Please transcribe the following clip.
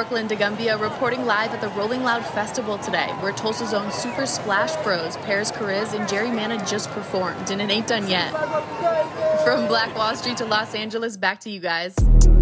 Brooklyn DeGumbia reporting live at the Rolling Loud Festival today, where Tulsa's own Super Splash Bros, Paris Kariz and Jerry Manna just performed, and it ain't done yet. From Black Wall Street to Los Angeles, back to you guys.